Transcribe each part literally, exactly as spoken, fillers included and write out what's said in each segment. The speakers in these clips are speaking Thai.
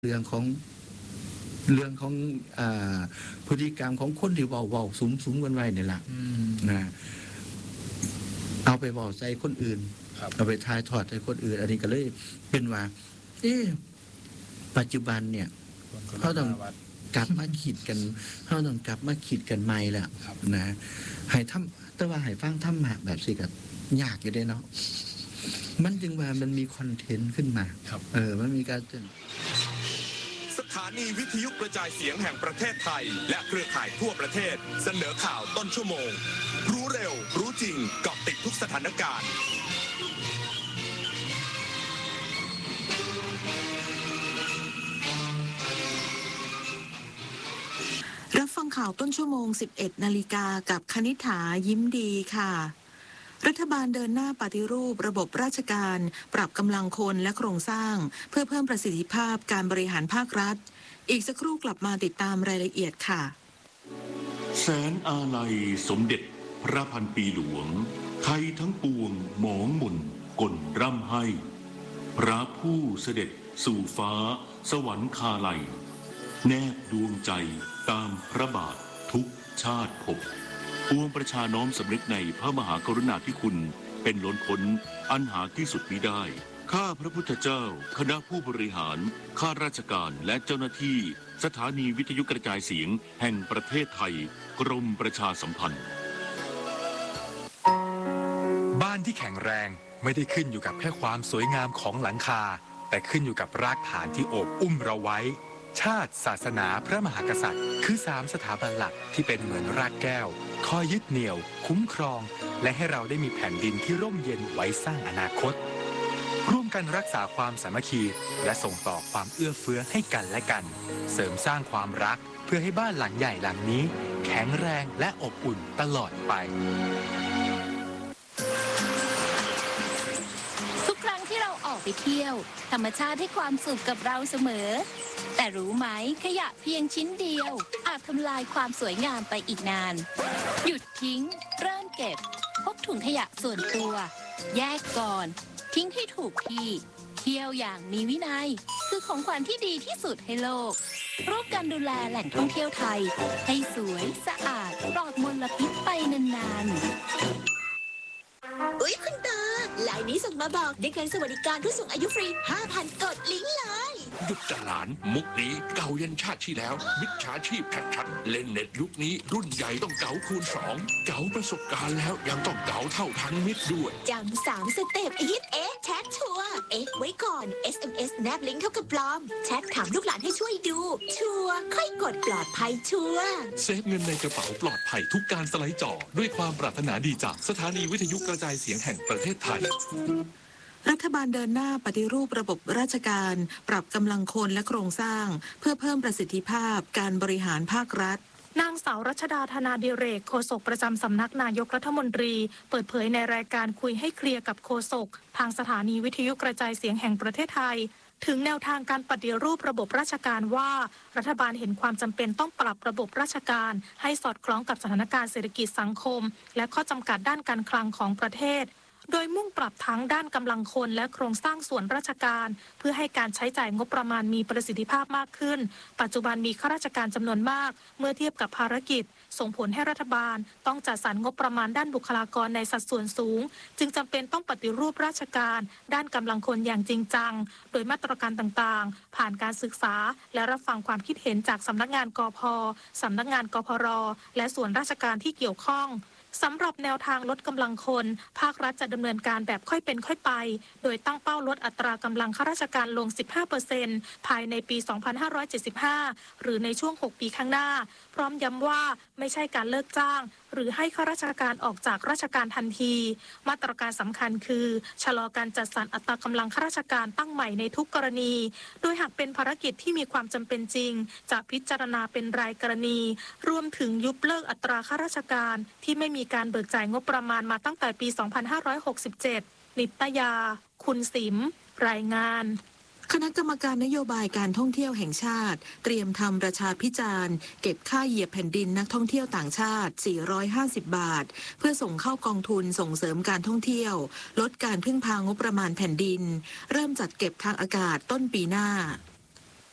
เรื่องของเรื่องของอ่าพฤติกรรมของคนที่เว้าเว้าสุมๆกันไว้นี่ล่ะนะเอาไปเว้าใส่คนอื่นเอาไปทายทอดใส่คนอื่นอันนี้ก็เลยเป็นว่าเอ๊ะปัจจุบันเนี่ยเฮาต้องกลับมาคิดกันเฮาต้องกลับมาคิดกันใหม่แล้วนะให้ทำแต่ว่าให้ฟังธรรมะแบบสิก็ยากอยู่เด้เนาะมันจึงว่ามันมีคอนเทนต์ขึ้นมาเออมันมีการสถานีวิทยุกระจายเสียงแห่งประเทศไทยและเครือข่ายทั่วประเทศเสนอข่าวต้นชั่วโมงรู้เร็วรู้จริงเกาะติดทุกสถานการณ์รับฟังข่าวต้นชั่วโมง สิบเอ็ด นาฬิกากับคณิษฐายิ้มดีค่ะรัฐบาลเดินหน้าปฏิรูประบบราชการปรับกำลังคนและโครงสร้างเพื่อเพิ่มประสิทธิภาพการบริหารภาครัฐอีกสักครู่กลับมาติดตามรายละเอียดค่ะแสนอาลัยสมเด็จพระพันปีหลวงไทยทั้งปวงหมองหม่นกลร่ำให้พระผู้เสด็จสู่ฟ้าสวรรคาลัยแนบดวงใจตามพระบาททุกชาติภพปวงประชาน้อมสำนึกในพระมหากรุณาธิคุณเป็นล้นพ้นอันหาที่สุดมิได้ข้าพระพุทธเจ้าคณะผู้บริหารข้าราชการและเจ้าหน้าที่สถานีวิทยุกระจายเสียงแห่งประเทศไทยกรมประชาสัมพันธ์บ้านที่แข็งแรงไม่ได้ขึ้นอยู่กับแค่ความสวยงามของหลังคาแต่ขึ้นอยู่กับรากฐานที่โอบอุ้มเราไว้ชาติศาสนาพระมหากษัตริย์คือสามสถาบันหลักที่เป็นเหมือนรากแก้วคอยยึดเหนี่ยวคุ้มครองและให้เราได้มีแผ่นดินที่ร่มเย็นไว้สร้างอนาคตร่วมกันรักษาความสามัคคีและส่งต่อความเอื้อเฟื้อให้กันและกันเสริมสร้างความรักเพื่อให้บ้านหลังใหญ่หลังนี้แข็งแรงและอบอุ่นตลอดไปทุกครั้งที่เราออกไปเที่ยวธรรมชาติให้ความสุขกับเราเสมอแต่รู้ไหมขยะเพียงชิ้นเดียวอาจทำลายความสวยงามไปอีกนานหยุดทิ้งเริ่มเก็บพกถุงขยะส่วนตัวแยกก่อนทิ้งให้ถูกที่เที่ยวอย่างมีวินัยคือของขวัญที่ดีที่สุดให้โลกร่วมกันดูแลแหล่งท่องเที่ยวไทยให้สวยสะอาดปลอดมลพิษไปนานๆอุ๊ยคุณตาไลน์นี้ส่งมาบอกได้เงินสวัสดิการผู้สูงอายุฟรี ห้าพัน กดลิงก์เลยหยุดจลานมุกนี้เก่ายันชาติที่แล้วมิจฉาชีพชัดๆเล่นเน็ตยุคนี้รุ่นใหญ่ต้องเก๋าคูณสองเก๋าประสบการณ์แล้วยังต้องเก๋าเท่าทันมิตรด้วยจำสามสเต็ปอีทเอ๊ะแชทชัวร์เอ๊ะไว้ก่อน เอส เอ็ม เอส แนบลิงก์เท่ากับปลอมแชทถามลูกหลานให้ช่วยดูชัวร์ค่อยกดปลอดภัยชัวร์เซฟเงินในกระเป๋าปลอดภัยทุกการสไลด์จอด้วยความปรารถนาดีจากสถานีวิทยุกระจายเสียงแห่งประเทศไทยรัฐบาลเดินหน้าปฏิรูประบบราชการปรับกำลังคนและโครงสร้างเพื่อเพิ่มประสิทธิภาพการบริหารภาครัฐนางสาวรัชดาธนาดิเรกโฆษกประจำสำนักนายกรัฐมนตรีเปิดเผยในรายการคุยให้เคลียร์กับโฆษกทางสถานีวิทยุกระจายเสียงแห่งประเทศไทยถึงแนวทางการปฏิรูประบบราชการว่ารัฐบาลเห็นความจำเป็นต้องปรับระบบราชการให้สอดคล้องกับสถานการณ์เศรษฐกิจสังคมและข้อจำกัดด้านการคลังของประเทศโดยมุ่งปรับทั้งด้านกำลังคนและโครงสร้างส่วนราชการเพื่อให้การใช้จ่ายงบประมาณมีประสิทธิภาพมากขึ้นปัจจุบันมีข้าราชการจำนวนมากเมื่อเทียบกับภารกิจส่งผลให้รัฐบาลต้องจัดสรรงบประมาณด้านบุคลากรในสัดส่วนสูงจึงจำเป็นต้องปฏิรูปราชการด้านกำลังคนอย่างจริงจังโดยมาตรการต่างๆผ่านการศึกษาและรับฟังความคิดเห็นจากสำนักงานกพ.สำนักงานกพร.และส่วนราชการที่เกี่ยวข้องสำหรับแนวทางลดกำลังคนภาครัฐจะดำเนินการแบบค่อยเป็นค่อยไปโดยตั้งเป้าลดอัตรากำลังข้าราชการลง สิบห้าเปอร์เซ็นต์ ภายในปี สองพันห้าร้อยเจ็ดสิบห้า หรือในช่วง หก ปีข้างหน้าพร้อมย้ำว่าไม่ใช่การเลิกจ้างหรือให้ข้าราชการออกจากราชการทันทีมาตรการสำคัญคือชะลอการจัดสรรอัตรากำลังข้าราชการตั้งใหม่ในทุกกรณีโดยหากเป็นภารกิจที่มีความจำเป็นจริงจะพิจารณาเป็นรายกรณีรวมถึงยุบเลิกอัตราข้าราชการที่ไม่มีการเบิกจ่ายงบประมาณมาตั้งแต่ปี สองพันห้าร้อยหกสิบเจ็ด นิตยา คุณสิมรายงานคณะกรรมการนโยบายการท่องเที่ยวแห่งชาติเตรียมทำประชาพิจารณ์เก็บค่าเหยียบแผ่นดินนักท่องเที่ยวต่างชาติสี่ร้อยห้าสิบบาทเพื่อส่งเข้ากองทุนส่งเสริมการท่องเที่ยวลดการพึ่งพางบประมาณแผ่นดินเริ่มจัดเก็บทางอากาศต้นปีหน้า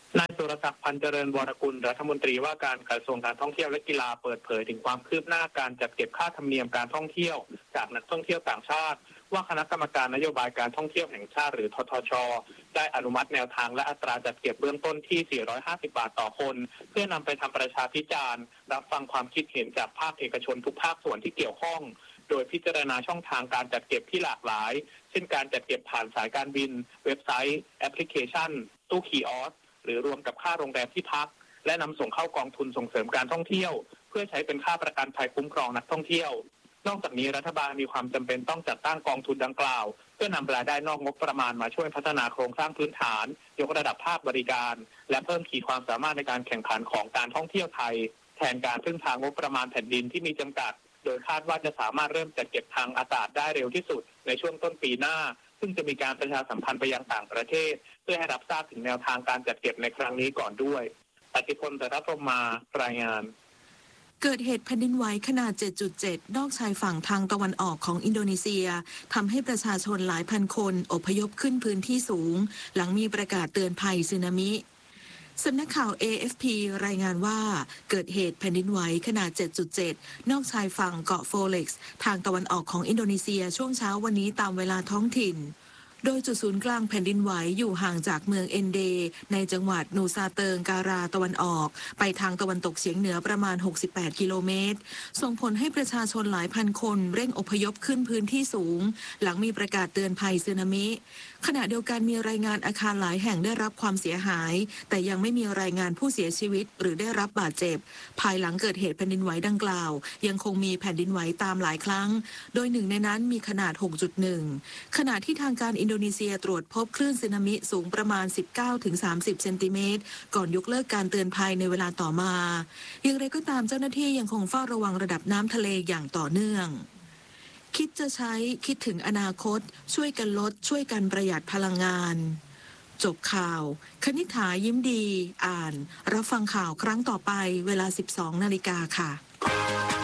นายสุรศักดิ์พันธ์เจริญวรกุลรัฐมนตรีว่าการกระทรวงการท่องเที่ยวและกีฬาเปิดเผยถึงความคืบหน้าการจัดเก็บค่าธรรมเนียมการท่องเที่ยวจากนักท่องเที่ยวต่างชาติว่าคณะกรรมการนโยบายการท่องเที่ยวแห่งชาติหรือททช.ได้อนุมัติแนวทางและอัตราจัดเก็บเบื้องต้นที่ สี่ร้อยห้าสิบ บาทต่อคนเพื่อนำไปทำประชาพิจารณ์รับฟังความคิดเห็นจากภาคเอกชนทุกภาคส่วนที่เกี่ยวข้องโดยพิจารณาช่องทางการจัดเก็บที่หลากหลายเช่นการจัดเก็บผ่านสายการบินเว็บไซต์แอปพลิเคชันตู้คีออสหรือรวมกับค่าโรงแรมที่พักและนำส่งเข้ากองทุนส่งเสริมการท่องเที่ยวเพื่อใช้เป็นค่าประกันภัยคุ้มครองนักท่องเที่ยวนอกจากนี้รัฐบาลมีความจำเป็นต้องจัดตั้งกองทุนดังกล่าวเพื่อนำรายได้นอกงบประมาณมาช่วยพัฒนาโครงสร้างพื้นฐานยกระดับภาคบริการและเพิ่มขีดความสามารถในการแข่งขันของการท่องเที่ยวไทยแทนการพึ่งพางบประมาณแผ่นดินที่มีจำกัดโดยคาดว่าจะสามารถเริ่มจัดเก็บทางอากาศได้เร็วที่สุดในช่วงต้นปีหน้าซึ่งจะมีการประชาสัมพันธ์ไปยังต่างประเทศเพื่อให้รับทราบถึงแนวทางการจัดเก็บในครั้งนี้ก่อนด้วยปฏิพล แต่รัตมารายงานเกิดเหตุแผ่นดินไหวขนาด เจ็ดจุดเจ็ด นอกชายฝั่งทางตะวันออกของอินโดนีเซียทำให้ประชาชนหลายพันคนอพยพขึ้นพื้นที่สูงหลังมีประกาศเตือนภัยสึนามิสำนักข่าว เอ เอฟ พี รายงานว่าเกิดเหตุแผ่นดินไหวขนาด เจ็ดจุดเจ็ด นอกชายฝั่งเกาะโฟเล็กซ์ทางตะวันออกของอินโดนีเซียช่วงเช้าวันนี้ตามเวลาท้องถิ่นโดยจุดศูนย์กลางแผ่นดินไหวอยู่ห่างจากเมืองเอนเดในจังหวัดนูซาเติงการาตะวันออกไปทางตะวันตกเฉียงเหนือประมาณหกสิบแปดกิโลเมตรส่งผลให้ประชาชนหลายพันคนเร่งอพยพขึ้นพื้นที่สูงหลังมีประกาศเตือนภัยสึนามิขณะเดียวกันมีรายงานอาคารหลายแห่งได้รับความเสียหายแต่ยังไม่มีรายงานผู้เสียชีวิตหรือได้รับบาดเจ็บภายหลังเกิดเหตุแผ่นดินไหวดังกล่าวยังคงมีแผ่นดินไหวตามหลายครั้งโดยหนึ่งในนั้นมีขนาด หกจุดหนึ่ง ขณะที่ทางการอินโดนีเซียตรวจพบคลื่นสึนามิสูงประมาณ สิบเก้าถึงสามสิบ เซนติเมตรก่อนยกเลิกการเตือนภัยในเวลาต่อมาอย่างไรก็ตามเจ้าหน้าที่ยังคงเฝ้าระวังระดับน้ำทะเลอย่างต่อเนื่องคิดจะใช้คิดถึงอนาคตช่วยกันลดช่วยกันประหยัดพลังงานจบข่าวคณิษฐายิ้มดีอ่านรับฟังข่าวครั้งต่อไปเวลา สิบสองนาฬิกาค่ะ